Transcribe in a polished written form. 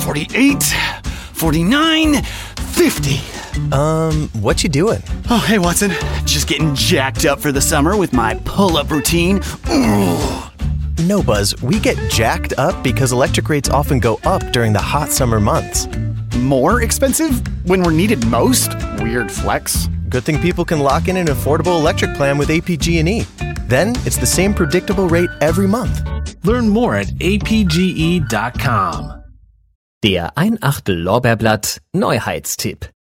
48, 49, 50. What you doing? Oh, hey, Watson. Just getting jacked up for the summer with my pull-up routine. Ooh. No, Buzz, we get jacked up because electric rates often go up during the hot summer months. More expensive when we're needed most? Weird flex. Good thing people can lock in an affordable electric plan with APG&E. Then it's the same predictable rate every month. Learn more at apge.com. Der 1/8 Lorbeerblatt Neuheitstipp.